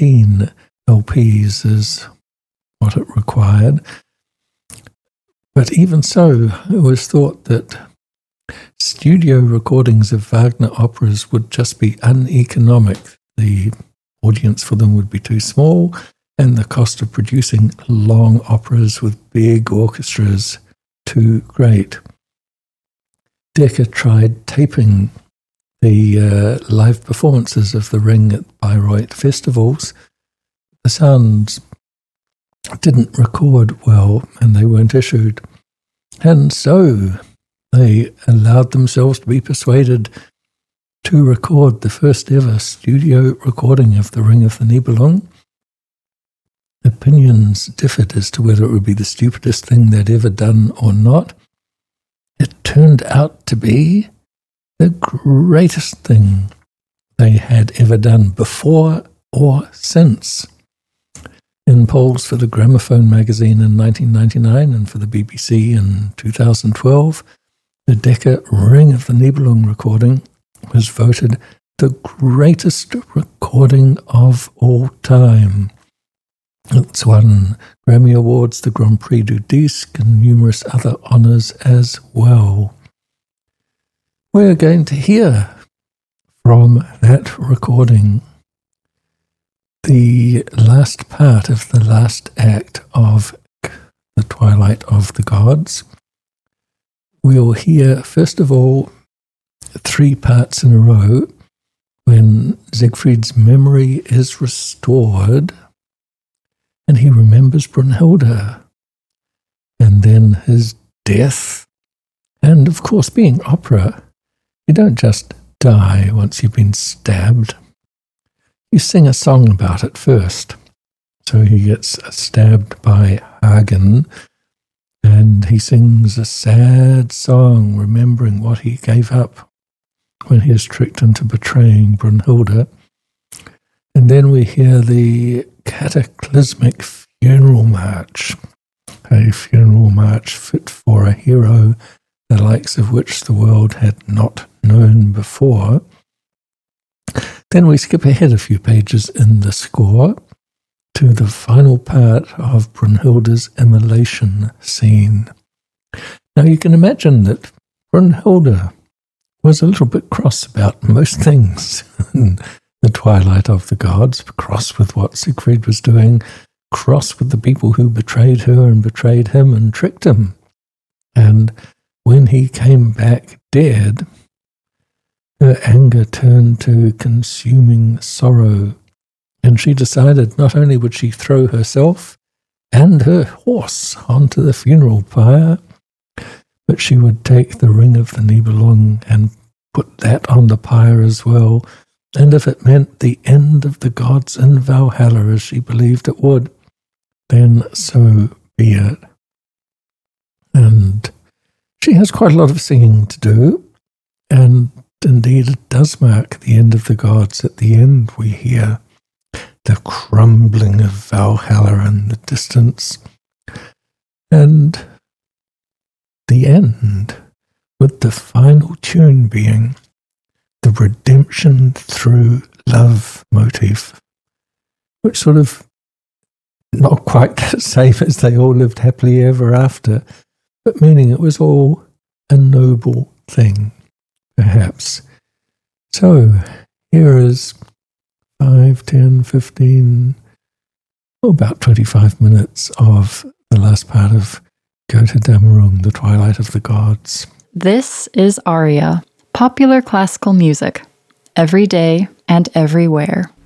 18 LPs is what it required. But even so, it was thought that studio recordings of Wagner operas would just be uneconomic. The audience for them would be too small, and the cost of producing long operas with big orchestras too great. Decca tried taping the live performances of The Ring at Bayreuth festivals. The sounds didn't record well, and they weren't issued. And so they allowed themselves to be persuaded to record the first ever studio recording of The Ring of the Nibelung. Opinions differed as to whether it would be the stupidest thing they'd ever done or not. It turned out to be the greatest thing they had ever done before or since. In polls for the Gramophone magazine in 1999 and for the BBC in 2012, the Decca Ring of the Nibelung recording was voted the greatest recording of all time. It's won Grammy Awards, the Grand Prix du Disque, and numerous other honours as well. We're going to hear from that recording the last part of the last act of The Twilight of the Gods. We'll hear, first of all, 3 parts in a row when Siegfried's memory is restored and he remembers Brunhilde, and then his death. And, of course, being opera, you don't just die once you've been stabbed. You sing a song about it first. So he gets stabbed by Hagen, and he sings a sad song, remembering what he gave up when he is tricked into betraying Brunhilde. And then we hear the cataclysmic funeral march, a funeral march fit for a hero, the likes of which the world had not known before. Then we skip ahead a few pages in the score to the final part of Brunhilde's immolation scene. Now you can imagine that Brunhilde was a little bit cross about most things in The Twilight of the Gods, cross with what Siegfried was doing, cross with the people who betrayed her and betrayed him and tricked him. And when he came back dead, her anger turned to consuming sorrow, and she decided not only would she throw herself and her horse onto the funeral pyre, but she would take the Ring of the Nibelung and put that on the pyre as well, and if it meant the end of the gods in Valhalla as she believed it would, then so be it. And she has quite a lot of singing to do, and indeed it does mark the end of the gods. At the end we hear the crumbling of Valhalla in the distance, and the end, with the final tune being the redemption through love motif, which sort of not quite the same as they all lived happily ever after, but meaning it was all a noble thing, perhaps. So here is 5, 10, 15, about 25 minutes of the last part of Götterdämmerung, The Twilight of the Gods. This is Aria, popular classical music, every day and everywhere.